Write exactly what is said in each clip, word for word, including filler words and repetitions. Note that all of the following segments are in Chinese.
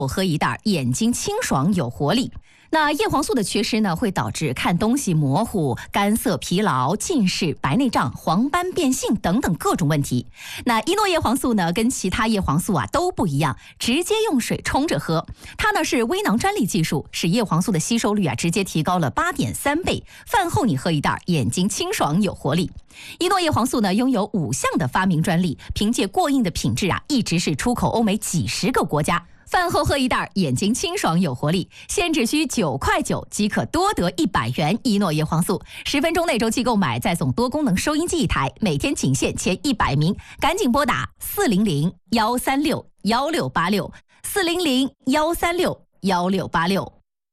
我喝一袋，眼睛清爽有活力。那叶黄素的缺失呢，会导致看东西模糊、干涩、疲劳、近视、白内障、黄斑变性等等各种问题。那一诺叶黄素呢，跟其他叶黄素啊都不一样，直接用水冲着喝。它呢是微囊专利技术，使叶黄素的吸收率啊直接提高了八点三倍。饭后你喝一袋，眼睛清爽有活力。一诺叶黄素呢拥有五项的发明专利，凭借过硬的品质啊，一直是出口欧美几十个国家。饭后喝一袋，眼睛清爽有活力，现只需九块九即可多得一百元一诺叶黄素。十分钟内周期购买，再送多功能收音机一台，每天仅限前一百名，赶紧拨打四零零幺三六幺六八六四零零幺三六幺六八六。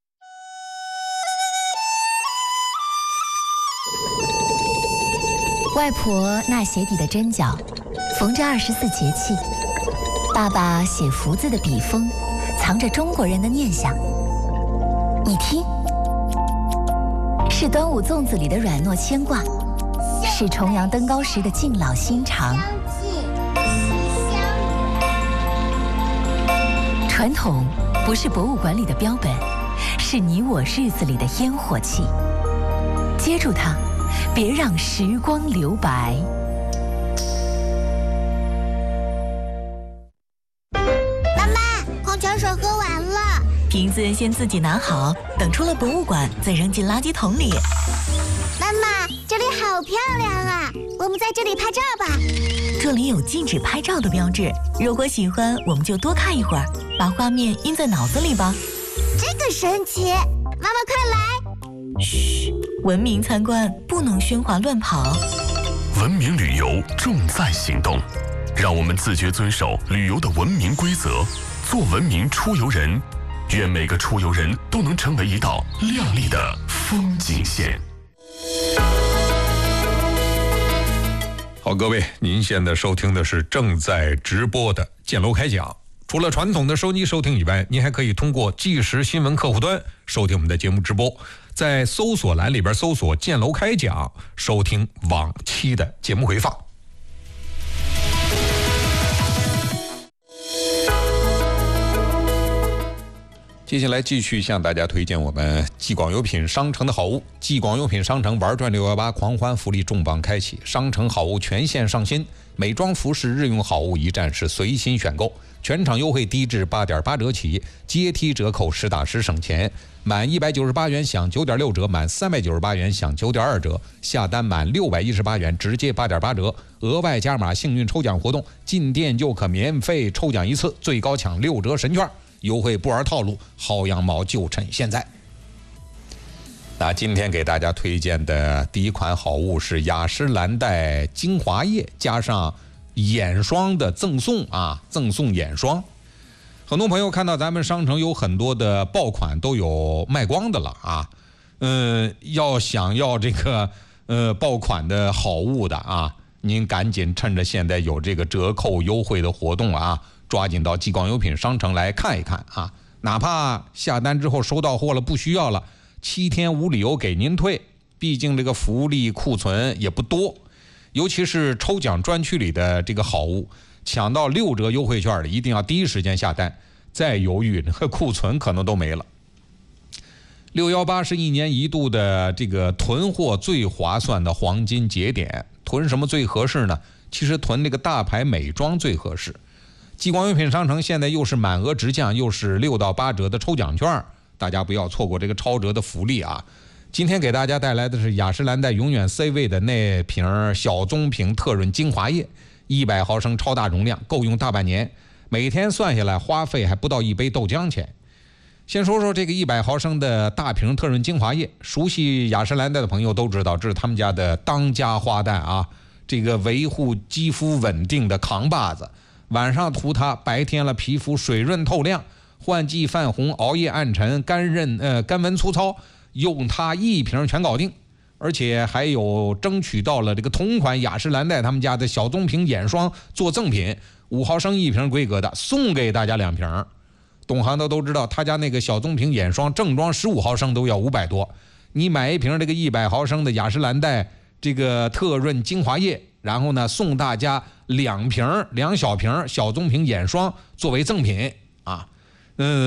外婆那鞋底的针脚，缝着二十四节气。爸爸写福字的笔锋，藏着中国人的念想。你听，是端午粽子里的软糯牵挂，是重阳登高时的敬老心肠。传统不是博物馆里的标本，是你我日子里的烟火气。接住它，别让时光留白。 水喝完了， 瓶子先自己拿好，等出了博物馆再扔进垃圾桶里。 妈妈，这里好漂亮啊，我们在这里拍照吧。 这里有禁止拍照的标志，如果喜欢我们就多看一会儿，把画面印在脑子里吧。 这个神奇，妈妈快来。 嘘，文明参观不能喧哗乱跑。 文明旅游重在行动，让我们自觉遵守旅游的文明规则，做文明出游人。愿每个出游人都能成为一道亮丽的风景线。 好，各位，您现在收听的是正在直播的建楼开讲。除了传统的收音机收听以外，您还可以通过即时新闻客户端收听我们的节目直播，在搜索栏里边搜索建楼开讲，收听往期的节目回放。接下来继续向大家推荐我们继广优品商城的好物。继广优品商城玩转六一八狂欢福利重磅开启，商城好物全线上新，美妆服饰日用好物一站式随心选购，全场优惠低至 八点八 折起，阶梯折扣实打实省钱，满一百九十八元享 九点六 折，满三百九十八元享 九点二 折，下单满六百一十八元直接 八点八 折，额外加码幸运抽奖活动，进店就可免费抽奖一次，最高抢六折神券，优惠不玩套路，薅羊毛就趁现在。那今天给大家推荐的第一款好物是雅诗兰黛精华液加上眼霜的赠送啊，赠送眼霜。很多朋友看到咱们商城有很多的爆款都有卖光的了啊，嗯、呃，要想要这个呃爆款的好物的啊，您赶紧趁着现在有这个折扣优惠的活动啊，抓紧到继广优品商城来看一看啊，哪怕下单之后收到货了不需要了，七天无理由给您退，毕竟这个福利库存也不多，尤其是抽奖专区里的这个好物，抢到六折优惠券的一定要第一时间下单，再犹豫那个库存可能都没了。六一八是一年一度的这个囤货最划算的黄金节点，囤什么最合适呢？其实囤这个大牌美妆最合适。继广优品商城现在又是满额直降，又是六到八折的抽奖券，大家不要错过这个超折的福利啊！今天给大家带来的是雅诗兰黛永远 C 位的那瓶小棕瓶特润精华液，一百毫升超大容量，够用大半年，每天算下来花费还不到一杯豆浆钱。先说说这个一百毫升的大瓶特润精华液，熟悉雅诗兰黛的朋友都知道，这是他们家的当家花旦啊，这个维护肌肤稳定的扛把子。晚上涂它，白天了皮肤水润透亮，换季泛红，熬夜暗沉，干韧呃干纹粗糙，用它一瓶全搞定。而且还有争取到了这个同款雅诗兰黛他们家的小棕瓶眼霜做赠品，五毫升一瓶规格的，送给大家两瓶。懂行的都知道，他家那个小棕瓶眼霜正装十五毫升都要五百多，你买一瓶这个一百毫升的雅诗兰黛这个特润精华液，然后呢送大家两瓶两小瓶小棕瓶眼霜作为赠品啊， 嗯。